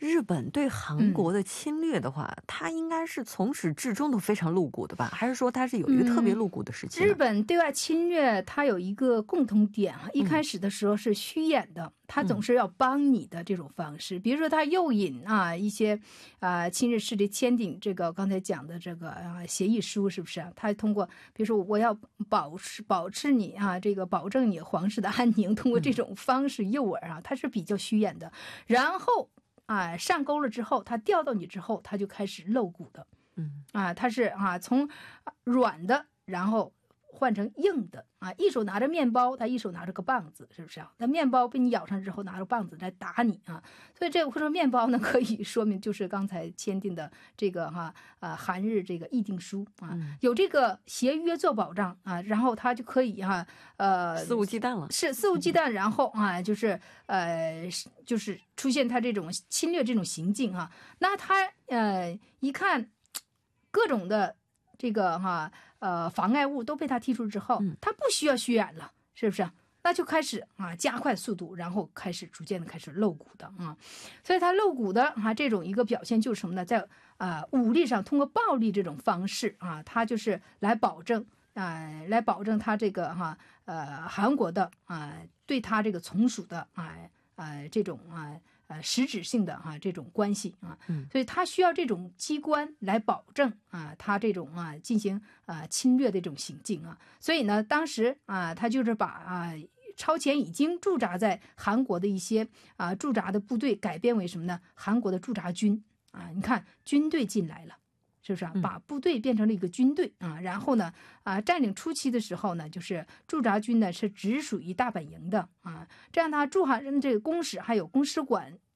日本对韩国的侵略的话，它应该是从始至终都非常露骨的吧？还是说它是有一个特别露骨的时期呢？ 日本对外侵略它有一个共同点啊，一开始的时候是虚演的，它总是要帮你的这种方式，比如说它诱引一些亲日势力签订这个刚才讲的这个协议书，是不是啊？它通过比如说我要保持你这个保证你皇室的安宁，通过这种方式诱饵它是比较虚演的。然后上钩了之后，他钓到你之后，他就开始露骨的，他是从软的，然后换成硬的一手拿着面包，他一手拿着个棒子，是不是啊？那面包被你咬上之后，拿着棒子来打你所以这个或者面包呢，可以说明就是刚才签订的这个韩日这个议定书有这个协约做保障然后他就可以肆无忌惮了， 是肆无忌惮，然后就是出现他这种侵略这种行径那他一看各种的这个妨碍物都被他剔除之后，他不需要虚演了，是不是？那就开始加快速度，然后开始逐渐的开始露骨的所以他露骨的这种一个表现就是什么呢？在武力上通过暴力这种方式他就是来保证他这个韩国的对他这个从属的这种实质性的这种关系所以他需要这种机关来保证他这种进行侵略的这种行径所以呢，当时他就是把超前已经驻扎在韩国的一些驻扎的部队改编为什么呢？韩国的驻扎军你看军队进来了。是不是把部队变成了一个军队然后呢占领初期的时候呢，就是驻扎军呢是直属于大本营的这样他驻韩人这个公使还有公使馆